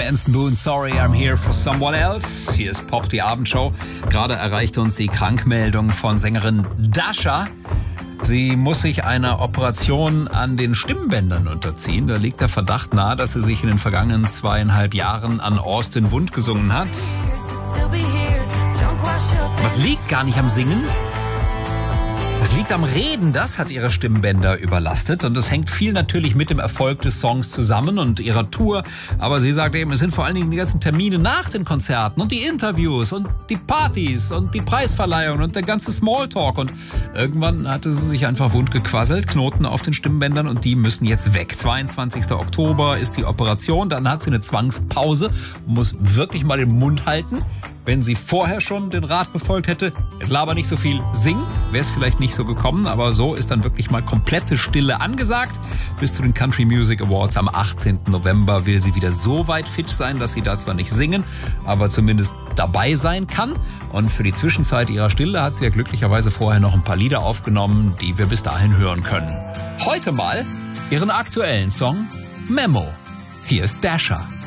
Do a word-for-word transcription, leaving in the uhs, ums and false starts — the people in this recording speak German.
Benson Boone, Sorry, I'm Here for Someone Else. Hier ist Pop, die Abendshow. Gerade erreichte uns die Krankmeldung von Sängerin Dasha. Sie muss sich einer Operation an den Stimmbändern unterziehen. Da liegt der Verdacht nahe, dass sie sich in den vergangenen zweieinhalb Jahren an Austin Wund gesungen hat. Was liegt gar nicht am Singen? Es liegt am Reden, das hat ihre Stimmbänder überlastet und das hängt viel natürlich mit dem Erfolg des Songs zusammen und ihrer Tour. Aber sie sagt eben, es sind vor allen Dingen die ganzen Termine nach den Konzerten und die Interviews und die Partys und die Preisverleihung und der ganze Smalltalk. Und irgendwann hatte sie sich einfach wund gequasselt, Knoten auf den Stimmbändern und die müssen jetzt weg. zweiundzwanzigster Oktober ist die Operation, dann hat sie eine Zwangspause, muss wirklich mal den Mund halten. Wenn sie vorher schon den Rat befolgt hätte, es laber nicht so viel, sing, wäre es vielleicht nicht so gekommen, aber so ist dann wirklich mal komplette Stille angesagt. Bis zu den Country Music Awards am achtzehnten November will sie wieder so weit fit sein, dass sie da zwar nicht singen, aber zumindest dabei sein kann. Und für die Zwischenzeit ihrer Stille hat sie ja glücklicherweise vorher noch ein paar Lieder aufgenommen, die wir bis dahin hören können. Heute mal ihren aktuellen Song Memo. Hier ist Dasha.